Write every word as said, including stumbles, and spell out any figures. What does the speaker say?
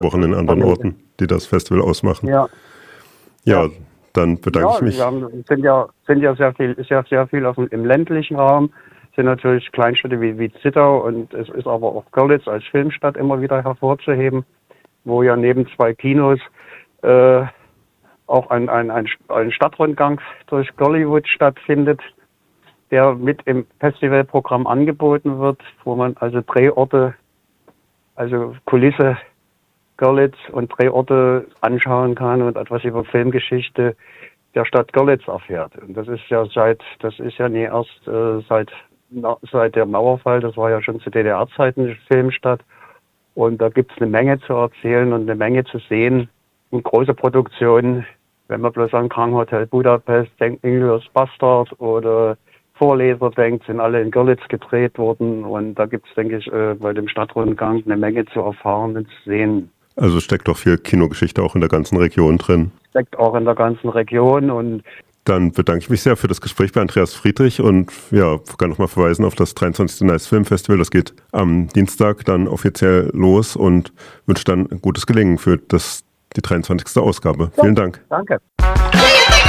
Wochen in anderen Orten, die das Festival ausmachen. Ja. Ja, dann bedanke ja, ich mich. Wir haben, sind ja, sind ja sehr viel, sehr, sehr viel auf dem, im ländlichen Raum, sind natürlich Kleinstädte wie, wie Zittau und es ist aber auch Görlitz als Filmstadt immer wieder hervorzuheben, wo ja neben zwei Kinos äh, auch ein, ein, ein, ein Stadtrundgang durch Gollywood stattfindet, der mit im Festivalprogramm angeboten wird, wo man also Drehorte, also Kulisse Görlitz und Drehorte anschauen kann und etwas über Filmgeschichte der Stadt Görlitz erfährt. Und das ist ja seit, das ist ja nie erst äh, seit, na, seit der Mauerfall, das war ja schon zu D D R-Zeiten eine Filmstadt. Und da gibt es eine Menge zu erzählen und eine Menge zu sehen. Und große Produktionen, wenn man bloß an Krankenhotel Budapest denkt, Inglourious Bastard oder Vorleser denkt, sind alle in Görlitz gedreht worden. Und da gibt es, denke ich, äh, bei dem Stadtrundgang eine Menge zu erfahren und zu sehen. Also steckt doch viel Kinogeschichte auch in der ganzen Region drin. Steckt auch in der ganzen Region. Und dann bedanke ich mich sehr für das Gespräch bei Andreas Friedrich und ja, kann nochmal verweisen auf das dreiundzwanzigste Nice Film Festival. Das geht am Dienstag dann offiziell los und wünsche dann ein gutes Gelingen für das, die dreiundzwanzigste Ausgabe. Ja, vielen Dank. Danke.